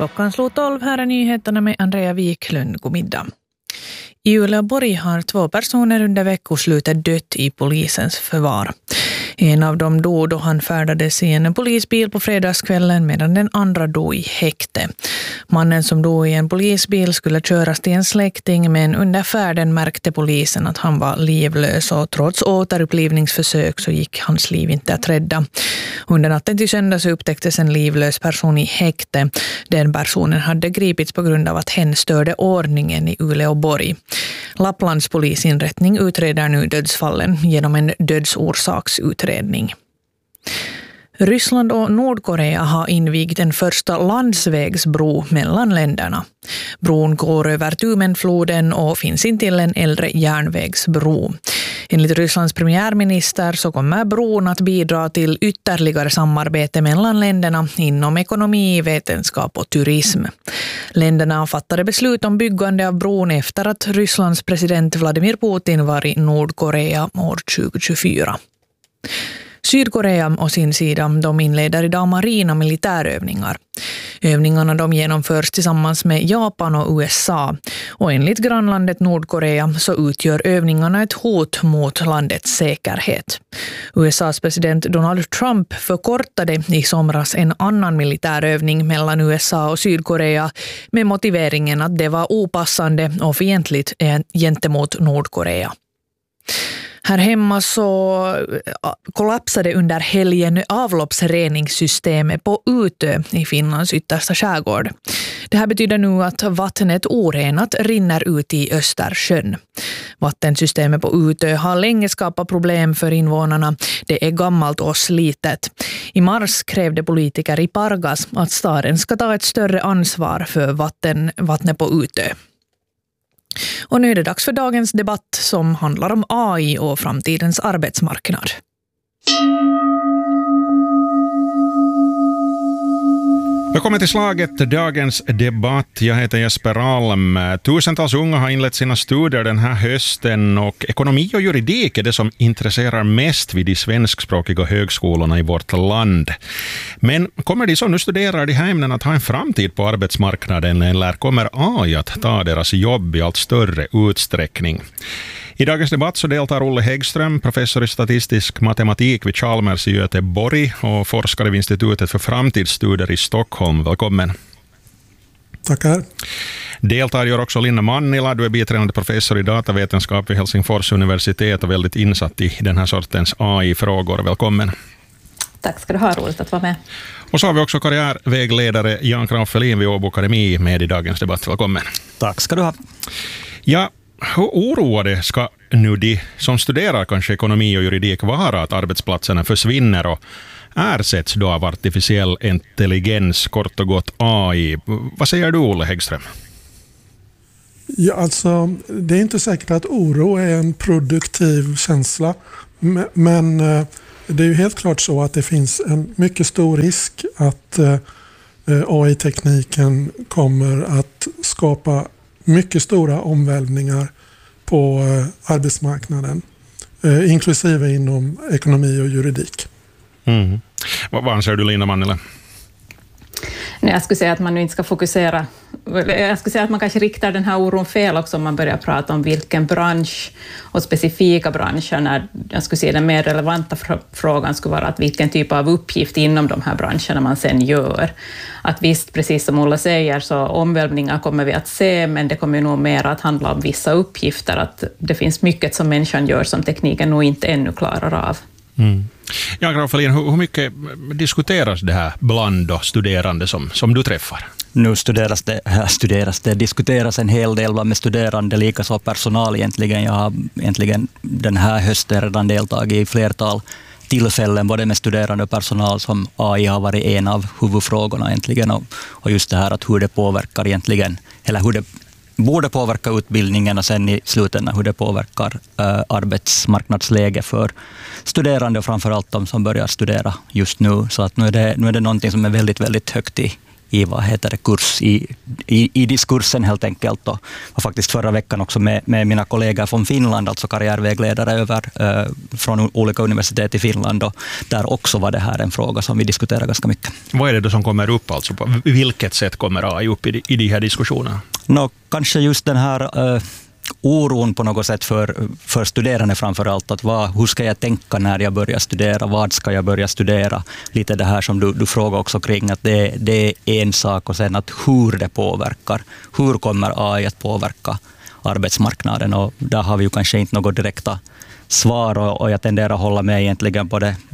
Klockan slog 12, här är nyheterna med Andrea Wiklund. God middag. I Uleåborg har 2 personer under veckoslutet dött i polisens förvar. En av dem dog då han färdades i en polisbil på fredagskvällen medan den andra dog i häkte. Mannen som dog i en polisbil skulle köras till en släkting, men under färden märkte polisen att han var livlös och trots återupplivningsförsök så gick hans liv inte att rädda. Under natten till söndag upptäcktes en livlös person i häkte. Den personen hade gripits på grund av att hen störde ordningen i Uleåborg. Lapplands polisinrättning utreder nu dödsfallen genom en dödsorsaksutredning. Ryssland och Nordkorea har invigt den första landsvägsbro mellan länderna. Bron går över Tumenfloden och finns intill en äldre järnvägsbro. Enligt Rysslands premiärminister så kommer bron att bidra till ytterligare samarbete mellan länderna inom ekonomi, vetenskap och turism. Länderna fattade beslut om byggande av bron efter att Rysslands president Vladimir Putin var i Nordkorea år 2024. Sydkorea å sin sida, de inleder idag marina militärövningar. Övningarna de genomförs tillsammans med Japan och USA. Och enligt grannlandet Nordkorea så utgör övningarna ett hot mot landets säkerhet. USAs president Donald Trump förkortade i somras en annan militärövning mellan USA och Sydkorea med motiveringen att det var opassande och fientligt gentemot Nordkorea. Här hemma så kollapsade under helgen avloppsreningssystemet på Utö i Finlands yttersta skärgård. Det här betyder nu att vattnet orenat rinner ut i Östersjön. Vattensystemet på Utö har länge skapat problem för invånarna. Det är gammalt och slitet. I mars krävde politiker i Pargas att staden ska ta ett större ansvar för vattnet på Utö. Och nu är det dags för dagens debatt som handlar om AI och framtidens arbetsmarknad. Välkommen till slaget, dagens debatt. Jag heter Jesper Alm. Tusentals unga har inlett sina studier den här hösten och ekonomi och juridik är det som intresserar mest vid de svenskspråkiga högskolorna i vårt land. Men kommer de som nu studerar de här ämnen att ha en framtid på arbetsmarknaden eller kommer AI att ta deras jobb i allt större utsträckning? I dagens debatt så deltar Olle Häggström, professor i statistisk matematik vid Chalmers i Göteborg och forskare vid Institutet för framtidsstudier i Stockholm. Välkommen. Tackar. Deltar gör också Linda Mannila, du är biträdande professor i datavetenskap vid Helsingfors universitet och väldigt insatt i den här sortens AI-frågor. Välkommen. Tack ska du ha, roligt att vara med. Och så har vi också karriärvägledare Jan Kraffelin vid Åbo Akademi med i dagens debatt. Välkommen. Tack ska du ha. Ja, hur oroade ska nu de som studerar kanske ekonomi och juridik vara att arbetsplatserna försvinner och ersätts då av artificiell intelligens, kort och gott AI? Vad säger du, Olle Häggström? Ja, alltså, det är inte säkert att oro är en produktiv känsla, men det är ju helt klart så att det finns en mycket stor risk att AI-tekniken kommer att skapa mycket stora omvälvningar på arbetsmarknaden, inklusive inom ekonomi och juridik. Mm. Vad anser du, Linda Mannila? Nej, jag skulle säga att man nu inte ska fokusera. Jag skulle säga att man kanske riktar den här oron fel också om man börjar prata om vilken bransch och specifika branscher, när jag skulle säga den mer relevanta frågan skulle vara att vilken typ av uppgift inom de här branscherna man sen gör. Att visst, precis som Olle säger, så omvälvningar kommer vi att se, men det kommer nog mer att handla om vissa uppgifter, att det finns mycket som människan gör som tekniken nog inte ännu klarar av. Mm. Ja, Graffelin, hur mycket diskuteras det här bland då studerande som du träffar? Nu diskuteras en hel del med studerande, likaså personal egentligen. Jag har egentligen den här hösten redan deltagit i flertal tillfällen, både med studerande och personal, som AI har varit en av huvudfrågorna egentligen. Och just det här att hur det påverkar egentligen, eller hur det borde påverka utbildningen och sen i slutändan hur det påverkar arbetsmarknadsläge för studerande och framförallt de som börjar studera just nu. Så att nu är det någonting som är väldigt, väldigt högt i diskursen helt enkelt. Och faktiskt förra veckan också med mina kollegor från Finland, alltså karriärvägledare från olika universitet i Finland, och där också var det här en fråga som vi diskuterar ganska mycket. Vad är det då som kommer upp? Alltså på vilket sätt kommer AI upp i de här diskussionerna? Kanske just den här oron på något sätt för studerande framför allt. Att hur ska jag tänka när jag börjar studera? Vad ska jag börja studera? Lite det här som du frågar också kring, att det är en sak, och sen att hur det påverkar. Hur kommer AI att påverka arbetsmarknaden? Och där har vi ju kanske inte något direkta svar, och jag tenderar att hålla med egentligen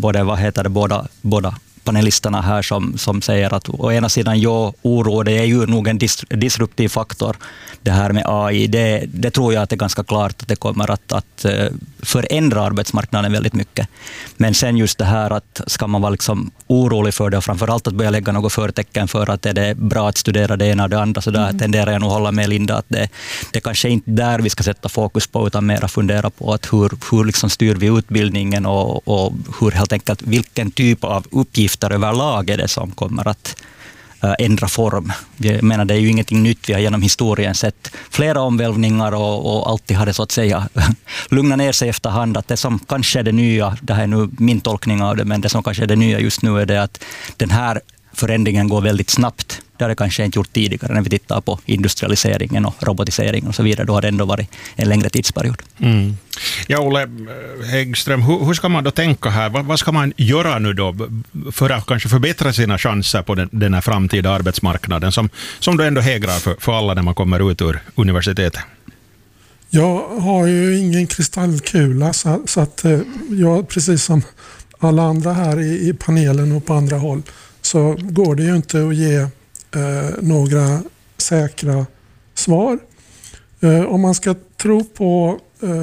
båda panelisterna här som säger att å ena sidan oro, det är ju nog en disruptiv faktor det här med AI. Det tror jag att det är ganska klart att det kommer att förändra arbetsmarknaden väldigt mycket. Men sen just det här att ska man vara liksom orolig för det, och framförallt att börja lägga något förtecken för att är det bra att studera det ena och det andra, så där tenderar jag nog hålla med Linda att det kanske inte där vi ska sätta fokus på, utan mera fundera på att hur liksom styr vi utbildningen och hur helt enkelt vilken typ av uppgifter överlag är det som kommer att ändra form. Jag menar, det är ju ingenting nytt. Vi har genom historien sett flera omvälvningar och alltid har det så att säga lugnat ner sig efterhand. Att det som kanske är det nya, det här är nu min tolkning av det, men det som kanske är det nya just nu är det att den här förändringen går väldigt snabbt. Det har det kanske inte gjort tidigare när vi tittar på industrialiseringen och robotiseringen och så vidare. Då har det ändå varit en längre tidsperiod. Mm. Ja, Olle Häggström, hur ska man då tänka här? Vad ska man göra nu då för att kanske förbättra sina chanser på den här framtida arbetsmarknaden som då ändå hägrar för alla när man kommer ut ur universitetet? Jag har ju ingen kristallkula, så att jag, precis som alla andra här i panelen och på andra håll, så går det ju inte att ge några säkra svar. Om man ska tro på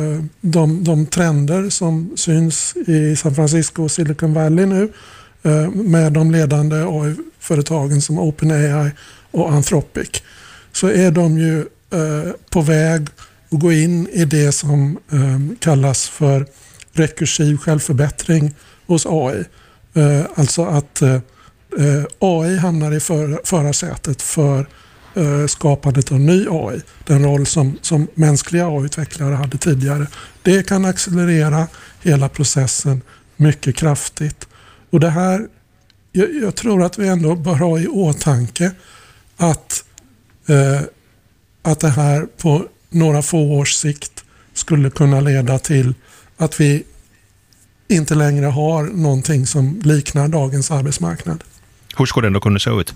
de trender som syns i San Francisco och Silicon Valley nu, med de ledande AI-företagen som OpenAI och Anthropic, så är de ju på väg att gå in i det som kallas för rekursiv självförbättring hos AI. Alltså att AI hamnar i förarsätet för skapandet av ny AI. Den roll som mänskliga AI-utvecklare hade tidigare. Det kan accelerera hela processen mycket kraftigt. Och det här, jag tror att vi ändå bör ha i åtanke att det här på några få års sikt skulle kunna leda till att vi inte längre har någonting som liknar dagens arbetsmarknad. Hur skulle den då kunna se ut?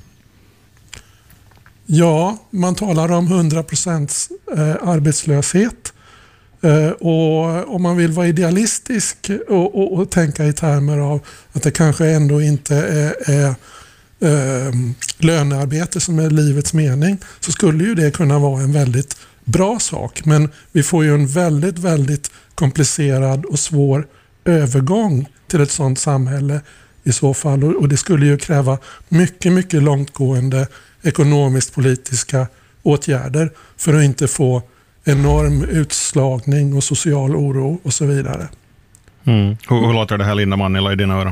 Ja, man talar om 100% arbetslöshet. Och om man vill vara idealistisk och tänka i termer av att det kanske ändå inte är lönearbete som är livets mening, så skulle ju det kunna vara en väldigt bra sak. Men vi får ju en väldigt, väldigt komplicerad och svår övergång till ett sådant samhälle i så fall. Och det skulle ju kräva mycket, mycket långtgående ekonomiskt politiska åtgärder för att inte få enorm utslagning och social oro och så vidare. Mm. Hur låter det här, Linda Mannila, i dina öron?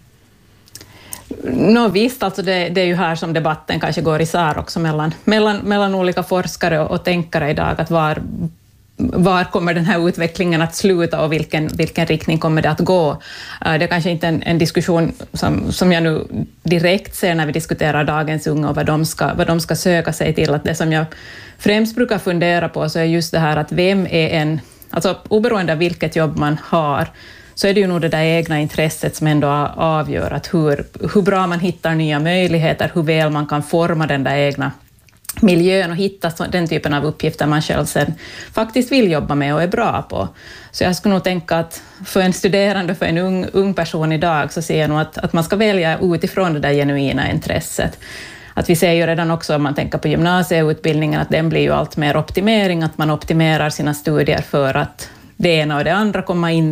Visst, alltså det är ju här som debatten kanske går isär också mellan olika forskare och tänkare idag, att var kommer den här utvecklingen att sluta och vilken riktning kommer det att gå? Det är kanske inte en diskussion som jag nu direkt ser när vi diskuterar dagens unga och vad de ska söka sig till. Att det som jag främst brukar fundera på så är just det här att vem är alltså oberoende av vilket jobb man har, så är det ju nog det där egna intresset som ändå avgör att hur bra man hittar nya möjligheter, hur väl man kan forma den där egna miljön och hitta den typen av uppgifter man själv sen faktiskt vill jobba med och är bra på. Så jag skulle nog tänka att för en studerande, för en ung person idag, så ser jag nog att man ska välja utifrån det där genuina intresset. Att vi ser ju redan också, om man tänker på gymnasieutbildningen, att den blir ju allt mer optimering, att man optimerar sina studier för att det ena och det andra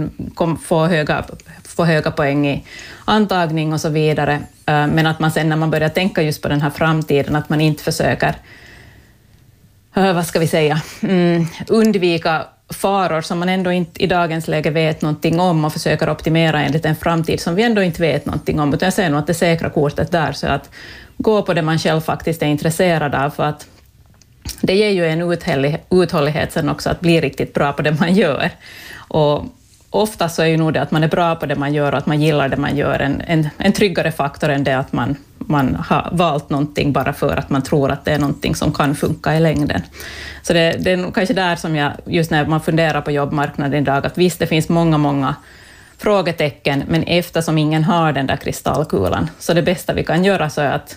få höga poäng i antagning och så vidare. Men att man sen när man börjar tänka just på den här framtiden, att man inte försöker undvika faror som man ändå inte i dagens läge vet någonting om och försöker optimera enligt en framtid som vi ändå inte vet någonting om. Utan jag ser nog att det säkra kortet där, så att gå på det man själv faktiskt är intresserad av, för att det ger ju en uthållighet sen också att bli riktigt bra på det man gör. Och ofta så är ju nog det att man är bra på det man gör och att man gillar det man gör en tryggare faktor än det att man har valt någonting bara för att man tror att det är någonting som kan funka i längden. Så det är nog kanske där som jag, just när man funderar på jobbmarknaden idag, att visst det finns många frågetecken, men eftersom ingen har den där kristallkulan, så det bästa vi kan göra så är att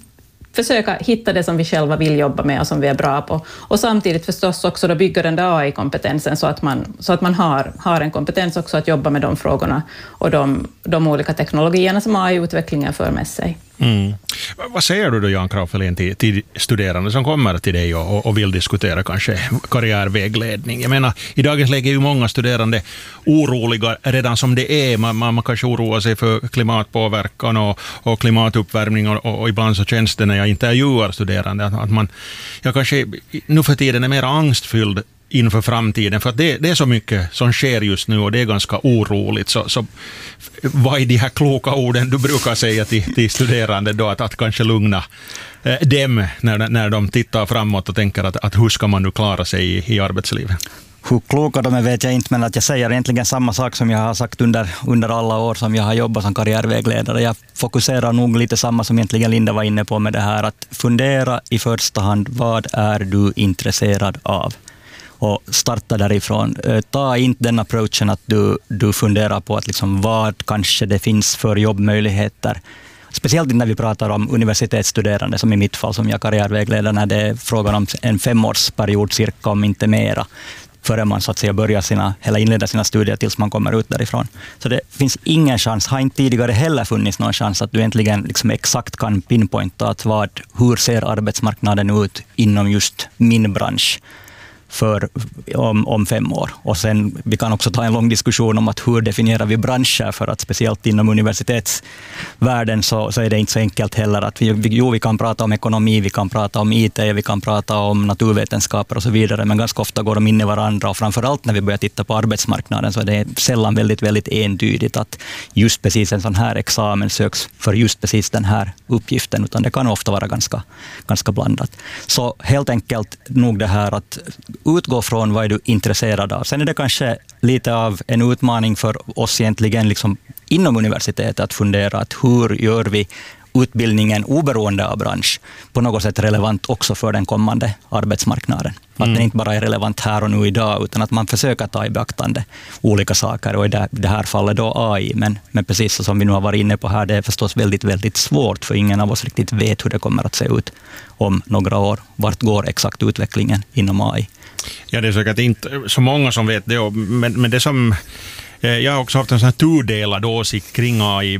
försöka hitta det som vi själva vill jobba med och som vi är bra på. Och samtidigt förstås också då bygga den där AI-kompetensen så att man har en kompetens också att jobba med de frågorna och de olika teknologierna som AI-utvecklingen för med sig. Mm. Vad säger du då, Jan Kraufelin, till studerande som kommer till dig och vill diskutera kanske karriärvägledning? Jag menar, i dagens läge är ju många studerande oroliga redan som det är. Man kanske oroar sig för klimatpåverkan och klimatuppvärmning och ibland så känns det när jag intervjuar studerande att jag kanske nu för tiden är mer angstfylld inför framtiden, för att det är så mycket som sker just nu och det är ganska oroligt. Så vad är de här kloka orden du brukar säga till studerande då, att kanske lugna dem när de tittar framåt och tänker att hur ska man nu klara sig i arbetslivet? Hur kloka de är vet jag inte, men att jag säger egentligen samma sak som jag har sagt under alla år som jag har jobbat som karriärvägledare. Jag fokuserar nog lite samma som egentligen Linda var inne på med det här, att fundera i första hand, vad är du intresserad av? Och starta därifrån. Ta inte den approachen att du funderar på att liksom vad kanske det finns för jobbmöjligheter. Speciellt när vi pratar om universitetsstuderande, som i mitt fall som jag karriärvägleder, när det är frågan om en 5-årsperiod cirka, om inte mera, före man så att säga börjar eller inleder sina studier tills man kommer ut därifrån. Så det finns ingen chans, har inte tidigare heller funnits någon chans att du egentligen liksom exakt kan pinpointa att hur ser arbetsmarknaden ut inom just min bransch om 5 år. Och sen vi kan också ta en lång diskussion om att hur definierar vi branscher, för att speciellt inom universitetsvärlden så är det inte så enkelt heller att vi kan prata om ekonomi, vi kan prata om IT, vi kan prata om naturvetenskaper och så vidare, men ganska ofta går de in i varandra, och framförallt när vi börjar titta på arbetsmarknaden så är det sällan väldigt, väldigt entydigt att just precis en sån här examen söks för just precis den här uppgiften, utan det kan ofta vara ganska blandat. Så helt enkelt nog det här att utgå från vad är du intresserad av. Sen är det kanske lite av en utmaning för oss egentligen liksom inom universitetet att fundera att hur gör vi utbildningen oberoende av bransch på något sätt relevant också för den kommande arbetsmarknaden. Att den inte bara är relevant här och nu idag, utan att man försöker ta i beaktande olika saker, och i det här fallet då AI. Men precis som vi nu har varit inne på här, det är förstås väldigt, väldigt svårt, för ingen av oss riktigt vet hur det kommer att se ut om några år. Vart går exakt utvecklingen inom AI? Ja, det är säkert inte så många som vet det, men det som jag har också haft en sån här tudelad åsikt kring AI.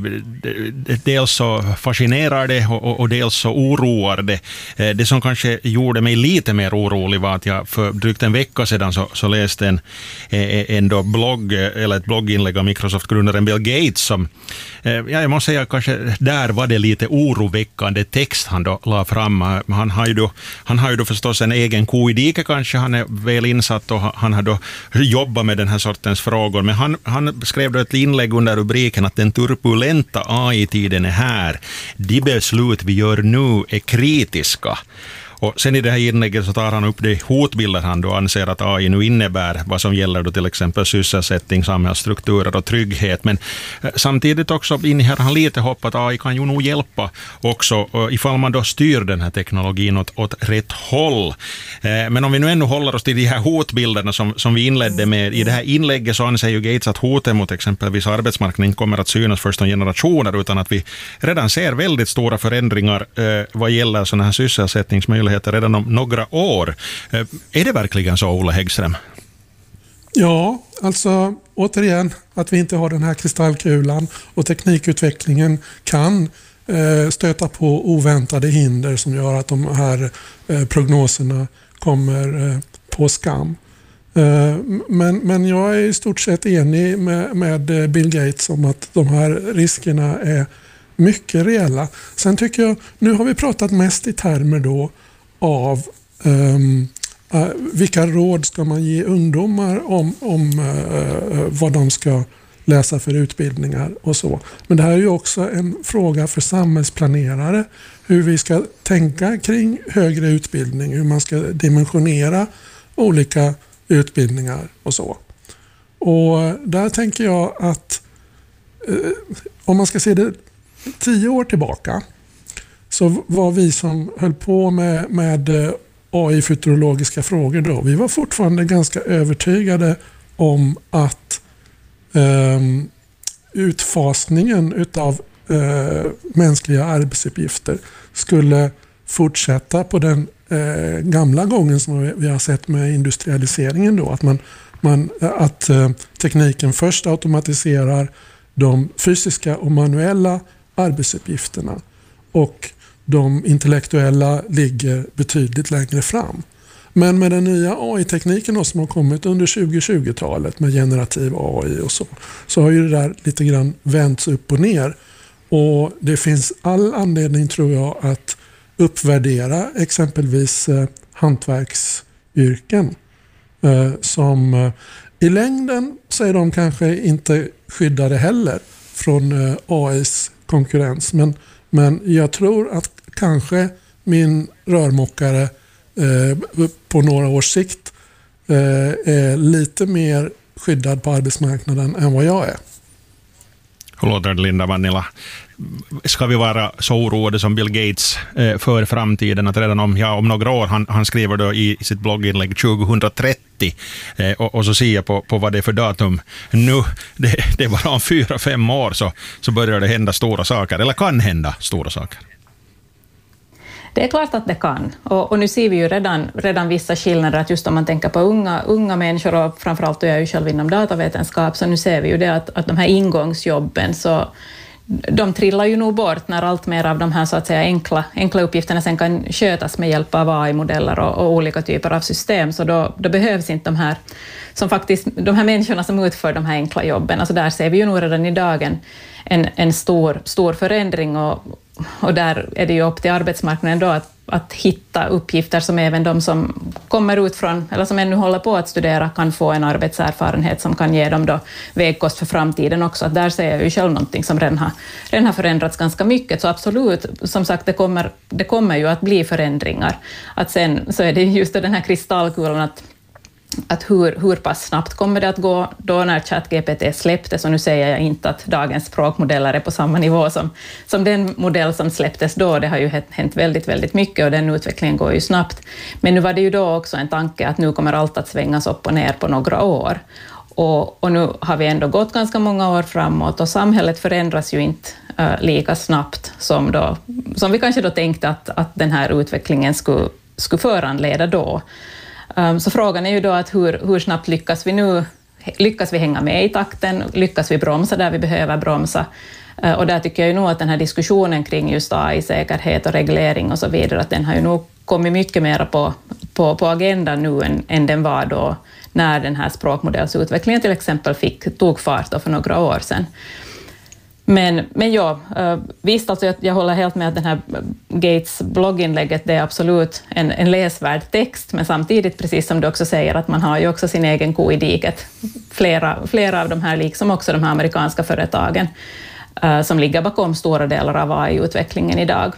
Dels så fascinerar det och dels så oroar det. Det som kanske gjorde mig lite mer orolig var att jag för drygt en vecka sedan så läste en blogg, eller ett blogginlägg av Microsoft-grundaren Bill Gates som, jag måste säga kanske där var det lite oroväckande text han då la fram. Han har ju då förstås en egen ko i diket kanske, han är väl insatt och han har då jobbat med den här sortens frågor, men han skrev då ett inlägg under rubriken att den turbulenta AI-tiden är här. De beslut vi gör nu är kritiska. Och sen i det här inlägget så tar han upp de hotbilder han då anser att AI nu innebär, vad som gäller då till exempel sysselsättning, samhällsstrukturer och trygghet. Men samtidigt också inhär han lite hopp att AI kan ju nog hjälpa också ifall man då styr den här teknologin åt rätt håll. Men om vi nu ännu håller oss till de här hotbilderna som vi inledde med, i det här inlägget så anser ju Gates att hoten mot exempelvis arbetsmarknaden inte kommer att synas först om generationer, utan att vi redan ser väldigt stora förändringar vad gäller sådana här sysselsättningsmöjligheter redan om några år. Är det verkligen så, Ola Häggström? Ja, alltså återigen att vi inte har den här kristallkulan, och teknikutvecklingen kan stöta på oväntade hinder som gör att de här prognoserna kommer på skam. Men jag är i stort sett enig med Bill Gates om att de här riskerna är mycket reella. Sen tycker jag, nu har vi pratat mest i termer då av vilka råd ska man ge ungdomar om vad de ska läsa för utbildningar och så. Men det här är ju också en fråga för samhällsplanerare, hur vi ska tänka kring högre utbildning, hur man ska dimensionera olika utbildningar och så. Och där tänker jag att om man ska se det 10 år tillbaka, så var vi som höll på med AI-futurologiska frågor då, vi var fortfarande ganska övertygade om att utfasningen utav mänskliga arbetsuppgifter skulle fortsätta på den gamla gången som vi har sett med industrialiseringen då, att tekniken först automatiserar de fysiska och manuella arbetsuppgifterna och de intellektuella ligger betydligt längre fram. Men med den nya AI-tekniken som har kommit under 2020-talet med generativ AI och så har ju det där lite grann vänts upp och ner. Och det finns all anledning, tror jag, att uppvärdera exempelvis hantverksyrken som i längden så är de kanske inte skyddade heller från AIs konkurrens. Men jag tror att kanske min rörmokare på några års sikt är lite mer skyddad på arbetsmarknaden än vad jag är. Hur låter det, Linda Vannila? Ska vi vara så oroade som Bill Gates för framtiden, att redan om några år, han skriver då i sitt blogginlägg 2030 och så ser jag på vad det är för datum nu, det är bara om 4-5 år så börjar det hända stora saker, eller kan hända stora saker. Det är klart att det kan. Och nu ser vi ju redan vissa skillnader, att just om man tänker på unga människor, och framförallt är jag ju själv inom datavetenskap, så nu ser vi ju det att de här ingångsjobben, så de trillar ju nog bort när allt mer av de här så att säga enkla uppgifterna sen kan skötas med hjälp av AI-modeller och olika typer av system, så då behövs inte de här människorna som utför de här enkla jobben. Alltså där ser vi ju nog redan idag en stor förändring, och där är det ju upp till arbetsmarknaden då att hitta uppgifter som även de som kommer ut från, eller som ännu håller på att studera, kan få en arbetserfarenhet som kan ge dem då vägkost för framtiden också. Att där ser jag ju själv någonting som redan har förändrats ganska mycket. Så absolut, som sagt, det kommer ju att bli förändringar. Att sen så är det just den här kristallkulan att hur pass snabbt kommer det att gå då när ChatGPT släpptes, och nu säger jag inte att dagens språkmodeller är på samma nivå som den modell som släpptes då, det har ju hänt väldigt, väldigt mycket och den utvecklingen går ju snabbt. Men nu var det ju då också en tanke att nu kommer allt att svängas upp och ner på några år. Och nu har vi ändå gått ganska många år framåt och samhället förändras ju inte lika snabbt som vi kanske då tänkte att den här utvecklingen skulle föranleda då. Så frågan är ju då att hur snabbt lyckas vi nu? Lyckas vi hänga med i takten? Lyckas vi bromsa där vi behöver bromsa? Och där tycker jag ju nog att den här diskussionen kring just AI-säkerhet och reglering och så vidare, att den har ju nog kommit mycket mer på agendan nu än den var då när den här språkmodellsutvecklingen till exempel tog fart då för några år sedan. Men ja, visst, alltså jag håller helt med att den här Gates blogginlägget, det är absolut en läsvärd text, men samtidigt, precis som du också säger, att man har ju också sin egen ko i diket. Flera av de här, liksom också de här amerikanska företagen som ligger bakom stora delar av AI-utvecklingen idag.